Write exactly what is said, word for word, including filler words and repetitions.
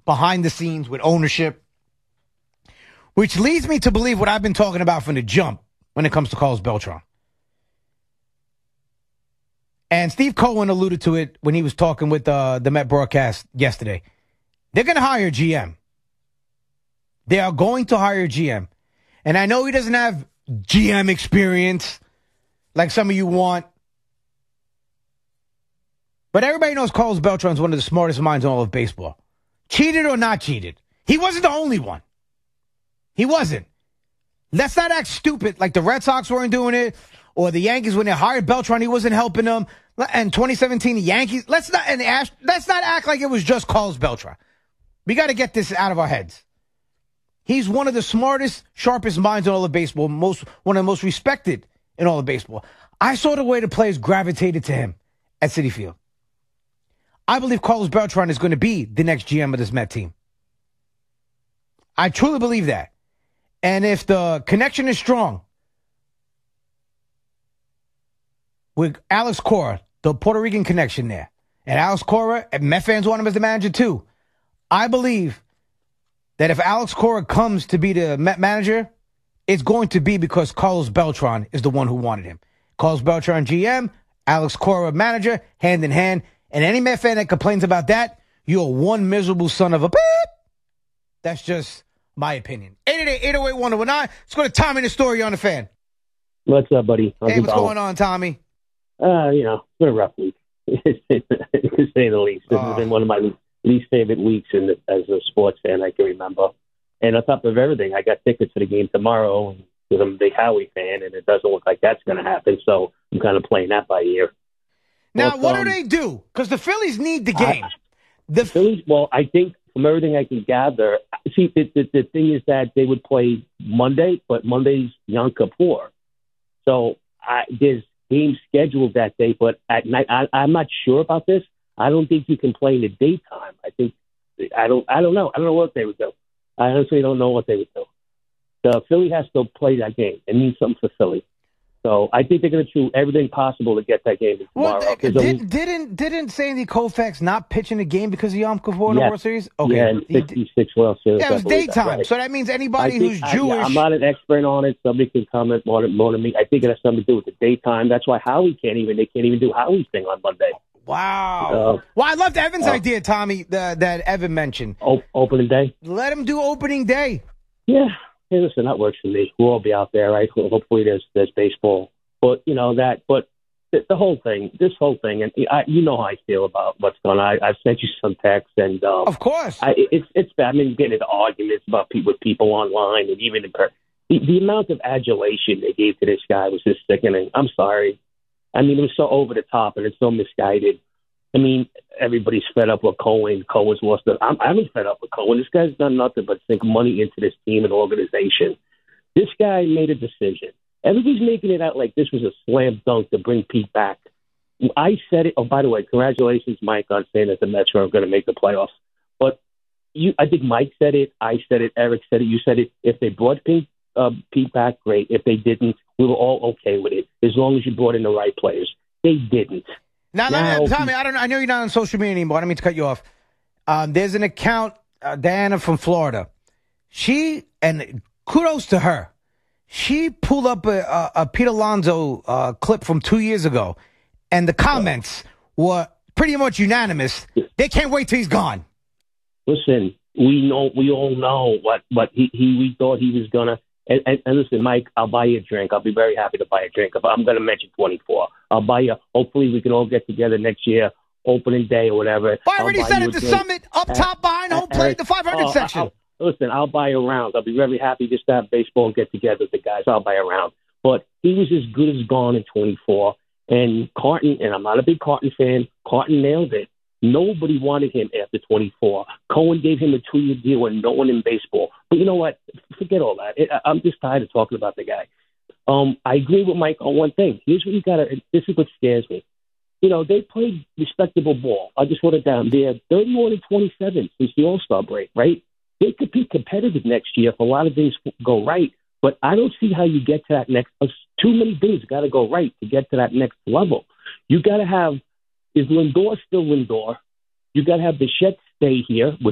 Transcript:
behind the scenes with ownership, which leads me to believe what I've been talking about from the jump when it comes to Carlos Beltran. And Steve Cohen alluded to it when he was talking with uh, the Met broadcast yesterday. They're going to hire a G M. They are going to hire a G M. And I know he doesn't have G M experience like some of you want. But everybody knows Carlos Beltran's one of the smartest minds in all of baseball. Cheated or not cheated. He wasn't the only one. He wasn't. Let's not act stupid like the Red Sox weren't doing it or the Yankees when they hired Beltran, he wasn't helping them. And twenty seventeen, the Yankees, let's not, and the Ash, let's not act like it was just Carlos Beltran. We got to get this out of our heads. He's one of the smartest, sharpest minds in all of baseball, most one of the most respected in all of baseball. I saw the way the players gravitated to him at Citi Field. I believe Carlos Beltran is going to be the next G M of this Met team. I truly believe that. And if the connection is strong with Alex Cora, the Puerto Rican connection there, and Alex Cora, and Met fans want him as the manager too, I believe that if Alex Cora comes to be the Met manager, it's going to be because Carlos Beltran is the one who wanted him. Carlos Beltran G M, Alex Cora manager, hand in hand. And any Met fan that complains about that, you're one miserable son of a beep. That's just my opinion. eight eight eight, eight oh eight, one oh nine. Let's go to Tommy in the story on the fan. What's up, buddy? How's hey, what's going? going on, Tommy? Uh, you know, it's been a rough week, to say the least. This uh, has been one of my least favorite weeks in the, as a sports fan I can remember. And on top of everything, I got tickets for the game tomorrow because I'm a big Howie fan, and it doesn't look like that's going to happen. So I'm kind of playing that by ear. Now, but, what um, do they do? Because the Phillies need the game. I, the the Phillies, well, I think from everything I can gather, see, the, the, the thing is that they would play Monday, but Monday's Yom Kippur. So I, there's games scheduled that day, but at night, I, I'm not sure about this. I don't think you can play in the daytime. I think, I don't, I don't know. I don't know what they would do. I honestly don't know what they would do. The Philly has to play that game. It means something for Philly. So I think they're going to do everything possible to get that game tomorrow. Well, they, did, didn't didn't Sandy Koufax not pitch in the game because of Yom Kippur in the yes. World Series? Okay. Yeah, and sixty-six World Series. Yeah, it was daytime. Right. So that means anybody think, who's Jewish. I, I'm not an expert on it. Somebody can comment more, more than me. I think it has something to do with the daytime. That's why Howie can't even. They can't even do Howie's thing on Monday. Wow. Uh, well, I loved Evan's uh, idea, Tommy, the, that Evan mentioned. Op- opening day. Let him do opening day. Yeah. Hey, listen, that works for me. We'll all be out there, right? Hopefully, there's there's baseball. But, you know, that, but the, the whole thing, this whole thing, and I, you know how I feel about what's going on. I, I've sent you some texts, and um, of course, I, it's it's bad. I mean, getting into arguments about people with people online, and even in per- the, the amount of adulation they gave to this guy was just sickening. I'm sorry. I mean, it was so over the top, and it's so misguided. I mean, everybody's fed up with Cohen. Cohen's lost it. I'm, I'm fed up with Cohen. This guy's done nothing but sink money into this team and organization. This guy made a decision. Everybody's making it out like this was a slam dunk to bring Pete back. I said it. Oh, by the way, congratulations, Mike, on saying that the Mets are going to make the playoffs. But you, I think Mike said it. I said it. Eric said it. You said it. If they brought Pete, uh, Pete back, great. If they didn't, we were all okay with it, as long as you brought in the right players. They didn't. Now, now me, Tommy, I don't. I know you're not on social media anymore. I don't mean to cut you off. Um, there's an account, uh, Diana from Florida. She, and kudos to her, she pulled up a, a, a Pete Alonso uh, clip from two years ago, and the comments were pretty much unanimous. They can't wait till he's gone. Listen, we know, we all know what, what he, he we thought he was gonna. And, and, and listen, Mike, I'll buy you a drink. I'll be very happy to buy a drink. If I'm going to mention twenty-four, I'll buy you. Hopefully, we can all get together next year, opening day or whatever. Well, I already said at the drink. Summit, up top, behind home plate, the five hundred oh, section. I'll, listen, I'll buy a round. I'll be very happy just to have baseball and get together with the guys. I'll buy a round. But he was as good as gone in twenty-four. And Carton, and I'm not a big Carton fan, Carton nailed it. Nobody wanted him after twenty-four. Cohen gave him a two-year deal and no one in baseball. But you know what? Forget all that. It, I'm just tired of talking about the guy. Um, I agree with Mike on one thing. Here's what you got to – this is what scares me. You know, they played respectable ball. I just wrote it down. They're thirty-one and twenty-seven since the All-Star break, right? They could be competitive next year if a lot of things go right. But I don't see how you get to that next – too many things got to go right to get to that next level. You got to have – is Lindor still Lindor? You got to have Bichette stay here with